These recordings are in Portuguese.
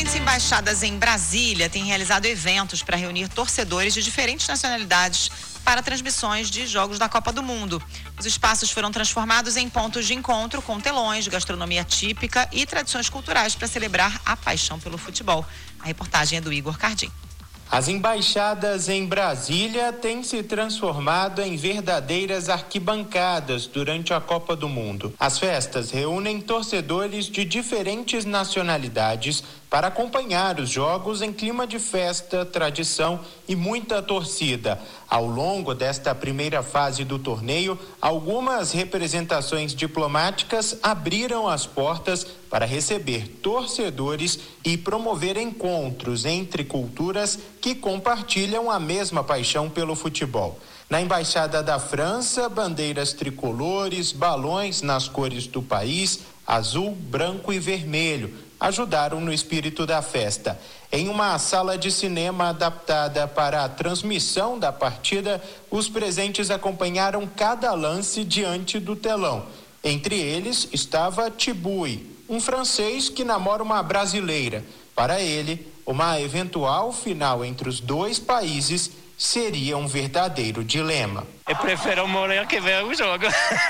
Diferentes embaixadas em Brasília têm realizado eventos para reunir torcedores de diferentes nacionalidades para transmissões de jogos da Copa do Mundo. Os espaços foram transformados em pontos de encontro com telões, gastronomia típica e tradições culturais para celebrar a paixão pelo futebol. A reportagem é do Igor Cardim. As embaixadas em Brasília têm se transformado em verdadeiras arquibancadas durante a Copa do Mundo. As festas reúnem torcedores de diferentes nacionalidades para acompanhar os jogos em clima de festa, tradição e muita torcida. Ao longo desta primeira fase do torneio, algumas representações diplomáticas abriram as portas para receber torcedores e promover encontros entre culturas que compartilham a mesma paixão pelo futebol. Na Embaixada da França, bandeiras tricolores, balões nas cores do país, azul, branco e vermelho, ajudaram no espírito da festa. Em uma sala de cinema adaptada para a transmissão da partida, os presentes acompanharam cada lance diante do telão. Entre eles estava Tibui, um francês que namora uma brasileira. Para ele, uma eventual final entre os dois países seria um verdadeiro dilema. Eu prefiro morrer que ver o jogo.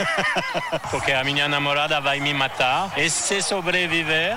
Porque a minha namorada vai me matar. E se sobreviver,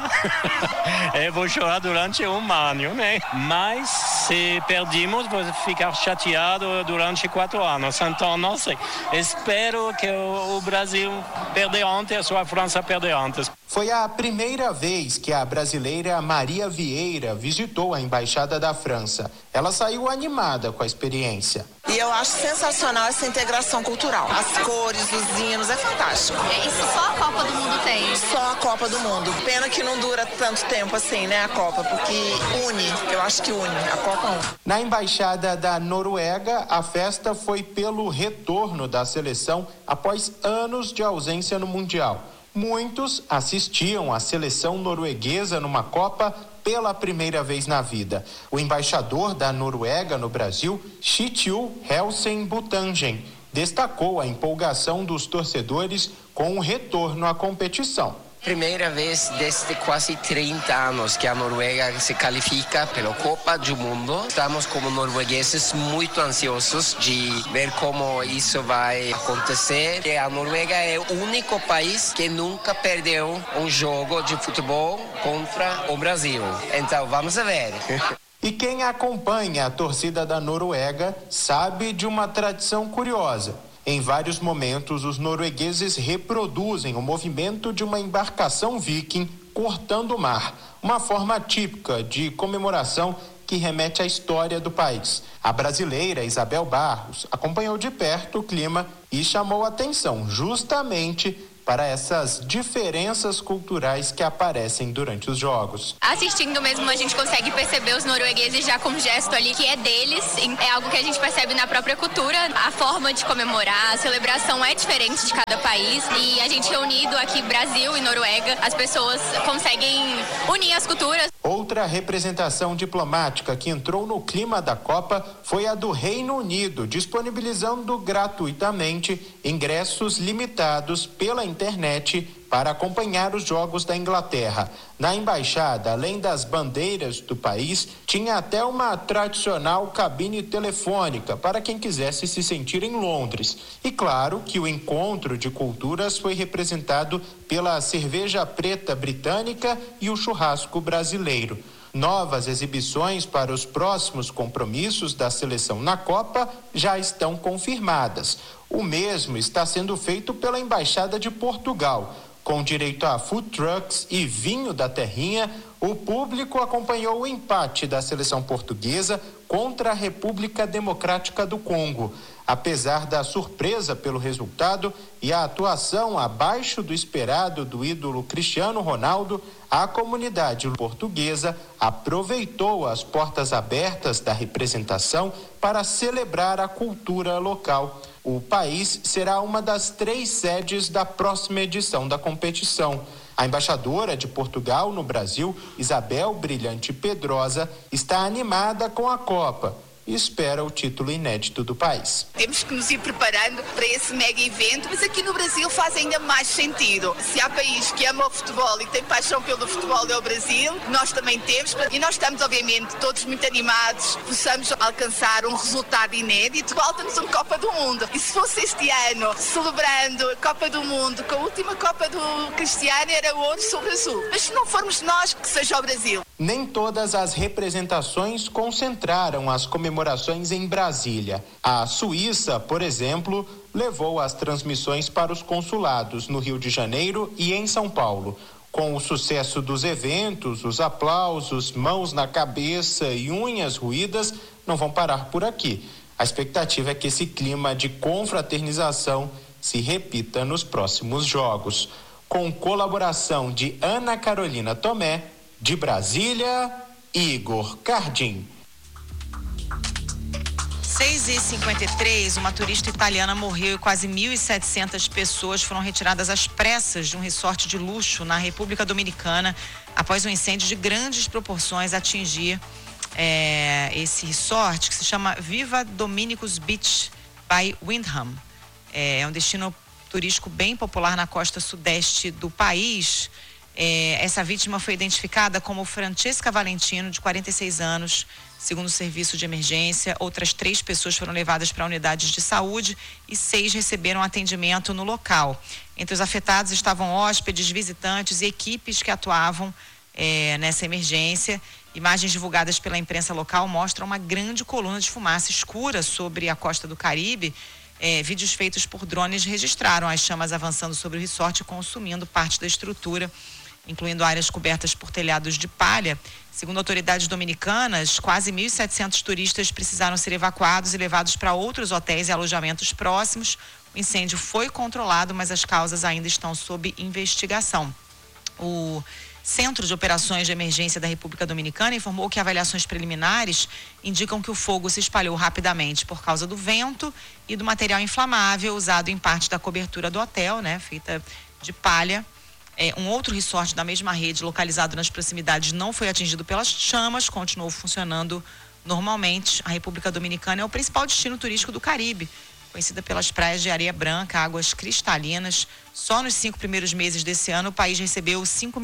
eu vou chorar durante um ano, né? Mas se perdemos, vou ficar chateado durante 4 anos. Então, não sei. Espero que o Brasil perder antes ou a França perder antes. Foi a primeira vez que a brasileira Maria Vieira visitou a Embaixada da França. Ela saiu animada com a experiência. E eu acho sensacional essa integração cultural. As cores, os hinos, é fantástico. Isso só a Copa do Mundo tem? Só a Copa do Mundo. Pena que não dura tanto tempo assim, né, a Copa, porque une, eu acho que une, a Copa une. Na Embaixada da Noruega, a festa foi pelo retorno da seleção após anos de ausência no Mundial. Muitos assistiam à seleção norueguesa numa Copa pela primeira vez na vida. O embaixador da Noruega no Brasil, Kjetil Helsen Butangen, destacou a empolgação dos torcedores com o retorno à competição. Primeira vez desde quase 30 anos que a Noruega se qualifica pela Copa do Mundo. Estamos como noruegueses muito ansiosos de ver como isso vai acontecer. E a Noruega é o único país que nunca perdeu um jogo de futebol contra o Brasil. Então vamos ver. E quem acompanha a torcida da Noruega sabe de uma tradição curiosa. Em vários momentos, os noruegueses reproduzem o movimento de uma embarcação viking cortando o mar, uma forma típica de comemoração que remete à história do país. A brasileira Isabel Barros acompanhou de perto o clima e chamou atenção justamente para essas diferenças culturais que aparecem durante os jogos. Assistindo mesmo, a gente consegue perceber os noruegueses já com um gesto ali que é deles, é algo que a gente percebe na própria cultura. A forma de comemorar, a celebração é diferente de cada país e a gente reunido aqui, Brasil e Noruega, as pessoas conseguem unir as culturas. Outra representação diplomática que entrou no clima da Copa foi a do Reino Unido, disponibilizando gratuitamente ingressos limitados pela internet para acompanhar os jogos da Inglaterra. Na embaixada, além das bandeiras do país, tinha até uma tradicional cabine telefônica para quem quisesse se sentir em Londres. E claro que o encontro de culturas foi representado pela cerveja preta britânica e o churrasco brasileiro. Novas exibições para os próximos compromissos da seleção na Copa já estão confirmadas. O mesmo está sendo feito pela Embaixada de Portugal. Com direito a food trucks e vinho da terrinha, o público acompanhou o empate da seleção portuguesa contra a República Democrática do Congo. Apesar da surpresa pelo resultado e a atuação abaixo do esperado do ídolo Cristiano Ronaldo, a comunidade portuguesa aproveitou as portas abertas da representação para celebrar a cultura local. O país será uma das 3 sedes da próxima edição da competição. A embaixadora de Portugal no Brasil, Isabel Brilhante Pedrosa, está animada com a Copa e espera o título inédito do país. Temos que nos ir preparando para esse mega evento, mas aqui no Brasil faz ainda mais sentido. Se há país que ama o futebol e tem paixão pelo futebol, é o Brasil. Nós também temos, e nós estamos obviamente todos muito animados, possamos alcançar um resultado inédito. Falta-nos uma Copa do Mundo. E se fosse este ano, celebrando a Copa do Mundo, com a última Copa do Cristiano, era ouro sobre azul. Mas se não formos nós, que seja o Brasil. Nem todas as representações concentraram as comemorações em Brasília. A Suíça, por exemplo, levou as transmissões para os consulados no Rio de Janeiro e em São Paulo. Com o sucesso dos eventos, os aplausos, mãos na cabeça e unhas roídas não vão parar por aqui. A expectativa é que esse clima de confraternização se repita nos próximos jogos. Com colaboração de Ana Carolina Tomé, de Brasília, Igor Cardim. 6h53, uma turista italiana morreu e quase 1.700 pessoas foram retiradas às pressas de um resort de luxo na República Dominicana após um incêndio de grandes proporções atingir esse resort, que se chama Viva Dominicus Beach by Windham. É um destino turístico bem popular na costa sudeste do país. Essa vítima foi identificada como Francesca Valentino, de 46 anos, segundo o serviço de emergência. Outras 3 pessoas foram levadas para unidades de saúde e 6 receberam atendimento no local. Entre os afetados estavam hóspedes, visitantes e equipes que atuavam nessa emergência. Imagens divulgadas pela imprensa local mostram uma grande coluna de fumaça escura sobre a costa do Caribe. Vídeos feitos por drones registraram as chamas avançando sobre o resort e consumindo parte da estrutura, incluindo áreas cobertas por telhados de palha. Segundo autoridades dominicanas, quase 1.700 turistas precisaram ser evacuados e levados para outros hotéis e alojamentos próximos. O incêndio foi controlado, mas as causas ainda estão sob investigação. O Centro de Operações de Emergência da República Dominicana informou que avaliações preliminares indicam que o fogo se espalhou rapidamente por causa do vento e do material inflamável usado em parte da cobertura do hotel, feita de palha. Um outro resort da mesma rede, localizado nas proximidades, não foi atingido pelas chamas, continuou funcionando normalmente. A República Dominicana é o principal destino turístico do Caribe, conhecida pelas praias de areia branca, águas cristalinas. Só nos 5 primeiros meses desse ano, o país recebeu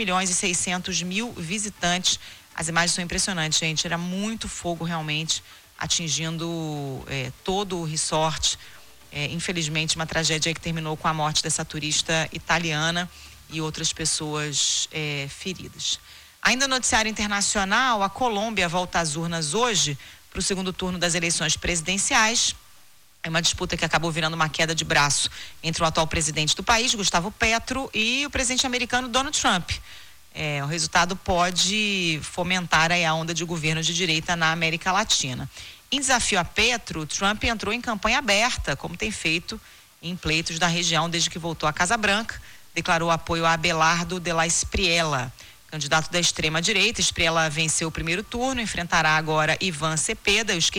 5.600.000 visitantes. As imagens são impressionantes, gente. Era muito fogo realmente, atingindo todo o resort. Infelizmente, uma tragédia que terminou com a morte dessa turista italiana e outras pessoas feridas. Ainda no noticiário internacional, a Colômbia volta às urnas hoje para o segundo turno das eleições presidenciais. É uma disputa que acabou virando uma queda de braço entre o atual presidente do país, Gustavo Petro, e o presidente americano Donald Trump. O resultado pode fomentar a onda de governo de direita na América Latina. Em desafio a Petro, Trump entrou em campanha aberta, como tem feito em pleitos da região desde que voltou à Casa Branca. Declarou apoio a Abelardo de la Espriella, candidato da extrema-direita. Espriella venceu o primeiro turno, enfrentará agora Ivan Cepeda, o esquerdista.